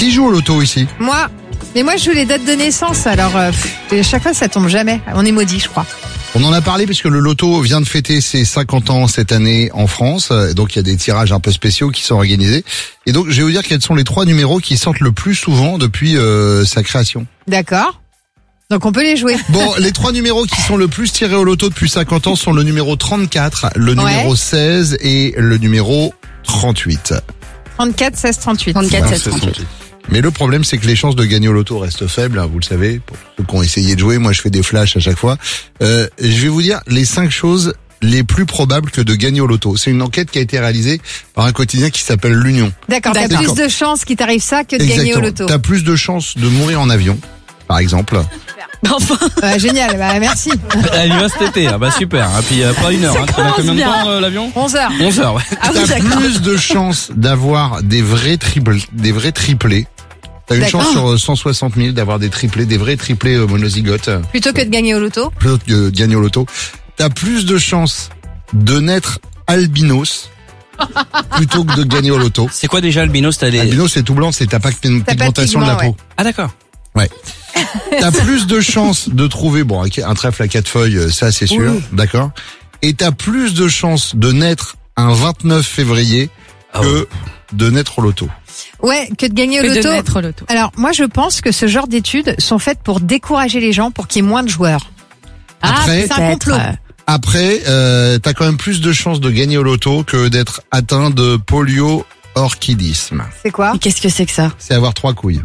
Qui joue au loto ici? Moi. Mais moi, je joue les dates de naissance. Alors, chaque fois, ça tombe jamais. On est maudit, je crois. On en a parlé puisque le loto vient de fêter ses 50 ans cette année en France. Donc, il y a des tirages un peu spéciaux qui sont organisés. Et donc, je vais vous dire quels sont les 3 numéros qui sortent le plus souvent depuis sa création. D'accord. Donc, on peut les jouer. Bon, les 3 numéros qui sont le plus tirés au loto depuis 50 ans sont le numéro 34, le numéro 16 et le numéro 38. 34, 16, 38. 34, 16, 38. Mais le problème, c'est que les chances de gagner au loto restent faibles, hein, vous le savez. Pour ceux qui ont essayé de jouer, moi je fais des flashs à chaque fois. Je vais vous dire les 5 choses les plus probables que de gagner au loto. C'est une enquête qui a été réalisée par un quotidien qui s'appelle l'Union. D'accord, t'as plus de chances qu'il t'arrive ça que de gagner au loto. T'as plus de chances de mourir en avion, par exemple. Enfin. Génial, merci. Elle y va cet été, super. Et puis pas 1 heure. Tu as combien de temps l'avion? 11 heures. 11 heures, ouais. T'as plus de chances d'avoir des vrais triplés. T'as une chance sur 160 000 d'avoir des vrais triplés monozygotes. Plutôt que de gagner au loto. Plutôt que de gagner au loto. T'as plus de chances de naître albinos plutôt que de gagner au loto. C'est quoi déjà albinos? Albinos, c'est tout blanc, t'as pas une pigmentation de la peau. Ah d'accord. Ouais. T'as plus de chances de trouver un trèfle à 4 feuilles, ça c'est sûr, d'accord. Et t'as plus de chances de naître un 29 février que de naître au loto. Ouais, que de gagner au loto. Alors, moi, je pense que ce genre d'études sont faites pour décourager les gens, pour qu'il y ait moins de joueurs. Après, c'est un complot. Après, t'as quand même plus de chances de gagner au loto que d'être atteint de polio-orchidisme. C'est quoi? Mais qu'est-ce que c'est que ça? C'est avoir 3 couilles.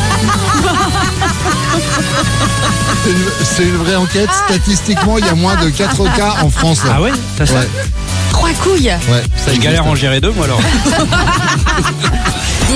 C'est une vraie enquête. Statistiquement, il y a moins de 4 cas en France. Ah ouais? Ça 3 couilles? Ouais. Je galère à en gérer 2, moi alors.